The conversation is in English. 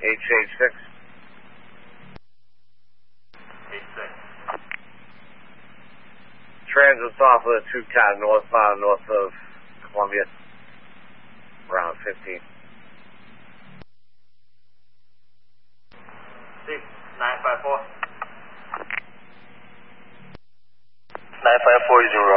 H86. H6. Transit's off of the 2 Cat northbound north of Columbia. Around 15. 954. 9540.